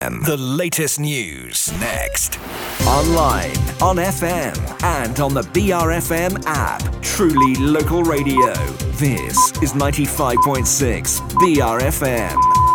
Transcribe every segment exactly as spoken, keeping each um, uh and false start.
The latest news next. Online, on F M, and on the B R F M app. Truly local radio. This is ninety-five point six B R F M.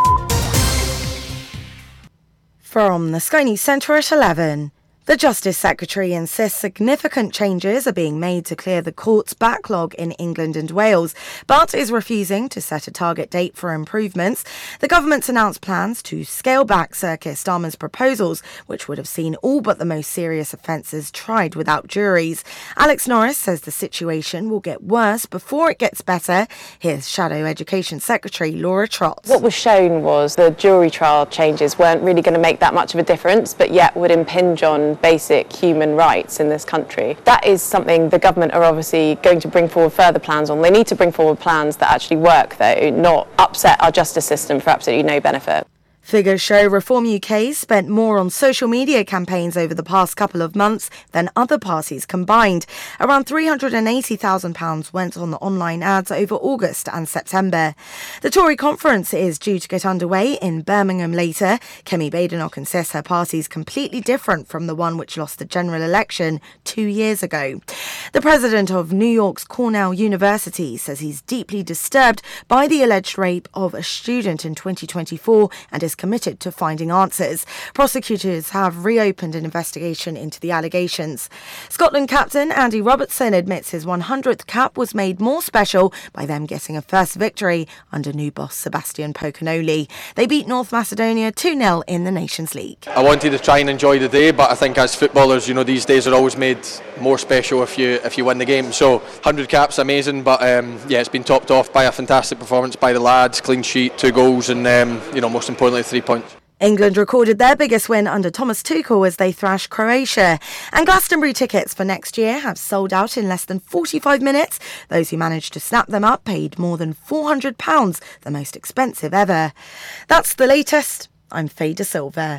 From the Sky News Centre at eleven. The Justice Secretary insists significant changes are being made to clear the court's backlog in England and Wales, but is refusing to set a target date for improvements. The government's announced plans to scale back Sir Keir Starmer's proposals, which would have seen all but the most serious offences tried without juries. Alex Norris says the situation will get worse before it gets better. Here's Shadow Education Secretary Laura Trott. What was shown was the jury trial changes weren't really going to make that much of a difference, but yet would impinge on basic human rights in this country. That is something the government are obviously going to bring forward further plans on. They need to bring forward plans that actually work, though, not upset our justice system for absolutely no benefit. Figures show Reform U K spent more on social media campaigns over the past couple of months than other parties combined. Around three hundred eighty thousand pounds went on online ads over August and September. The Tory conference is due to get underway in Birmingham later. Kemi Badenoch insists her party is completely different from the one which lost the general election two years ago. The president of New York's Cornell University says he's deeply disturbed by the alleged rape of a student in twenty twenty-four and is committed to finding answers. Prosecutors have reopened an investigation into the allegations. Scotland captain Andy Robertson admits his one hundredth cap was made more special by them getting a first victory under new boss Sebastian Pocanoli. They beat North Macedonia two nil in the Nations League. I wanted to try and enjoy the day, but I think as footballers, you know, these days are always made more special if you if you win the game. So one hundred caps, amazing, but um, yeah, it's been topped off by a fantastic performance by the lads, clean sheet, two goals, and um, you know, most importantly, three points. England recorded their biggest win under Thomas Tuchel as they thrashed Croatia. And Glastonbury tickets for next year have sold out in less than forty-five minutes. Those who managed to snap them up paid more than four hundred pounds, the most expensive ever. That's the latest. I'm Faye De Silva.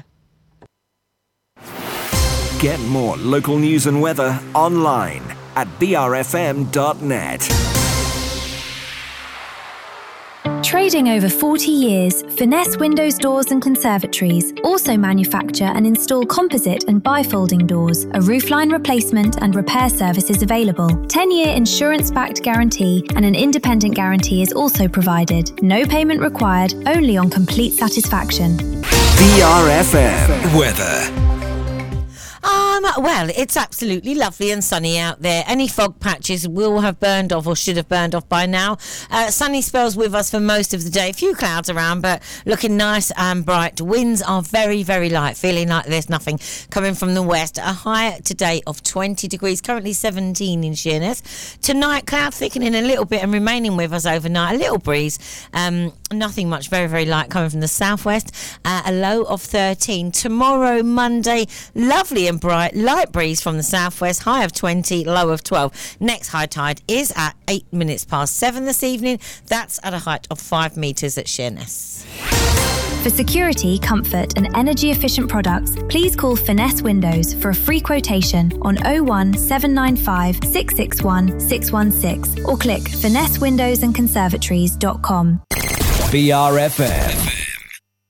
Get more local news and weather online at b r f m dot net. Trading over forty years, Finesse Windows, Doors and Conservatories also manufacture and install composite and bifolding doors. A roofline replacement and repair service is available. ten-year insurance-backed guarantee and an independent guarantee is also provided. No payment required, only on complete satisfaction. B R F M weather. Um, well, it's absolutely lovely and sunny out there. Any fog patches will have burned off or should have burned off by now. Uh, sunny spells with us for most of the day. A few clouds around, but looking nice and bright. Winds are very, very light, feeling like there's nothing coming from the west. A high today of twenty degrees, currently seventeen in Sheerness. Tonight, cloud thickening a little bit and remaining with us overnight. A little breeze, um, nothing much, very, very light coming from the southwest. Uh, a low of thirteen. Tomorrow, Monday, lovely and bright, light breeze from the southwest, high of twenty, low of twelve. Next high tide is at eight minutes past seven this evening. That's at a height of five metres at Sheerness. For security, comfort and energy efficient products, please call Finesse Windows for a free quotation on oh one seven nine five six six one six one six or click finesse windows and conservatories dot com. B R F M